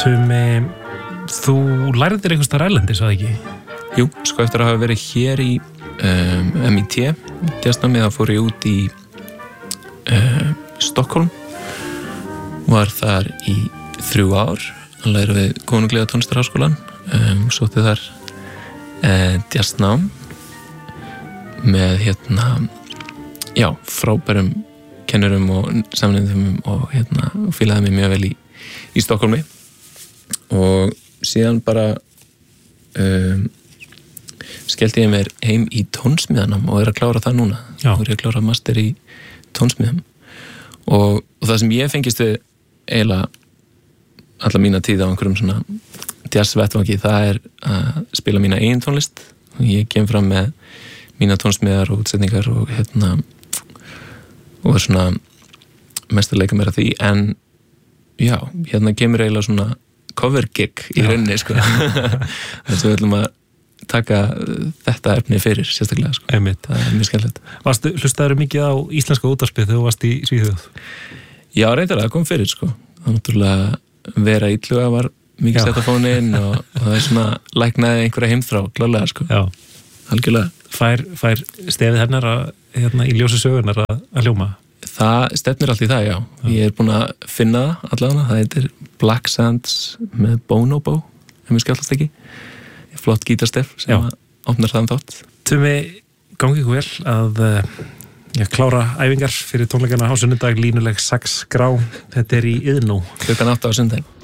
Tumi, þú lærið þér einhvers staðar erlendis, var það ekki? Jú, sko eftir að hafa verið hér í MIT, jazznámið, þá fór ég út í Stockholm, var þar í 3 ár að læra við Konunglega tónlistarháskólann, sótti þar jazznám með frábærum kennurum og samnefndum og fílaði mig mjög vel í Stockholmi og síðan bara skellti ég mér heim í tónsmíðanám og að klára það núna. Nú að klára master í tónsmíðum og það sem ég fengist við eiginlega alla mína tíð á einhverjum svona jazzvettvangi, það að spila mína eigin tónlist og ég kem fram með mína tónsmíðar og útsetningar og og svona mest að leika mér að því, en já, kemur eiginlega svona cover gig í rauninni, sko. Þess að við ætlum að taka þetta efni fyrir, sérstaklega, sko. Einmitt. Það mjög skemmtilegt. Hlustaðirðu mikið á íslenska útvarpið þegar þú varst í Svíþjóð? Já, reyndar, það kom fyrir, sko. Það náttúrulega vera illuga var mikið sett á fóninn og það svona læknaði einhverja heimþrá, klálega, sko. Já. Algjörlega. Fær stefið hennar í ljósi sögunar að hljóma? Það stefnir allt í það, já. Ég er búin að finna það allavega. Það heitir Black Sands með Bonobo, ef mér skjálfast ekki. Flott gítarstef sem opnar þann þátt. Tumi, gangi ykkur vel að klára æfingar fyrir tónleikana á sunnudag, línuleg 6 grá. Þetta er í Iðnó. 8:00 á sunnudaginn.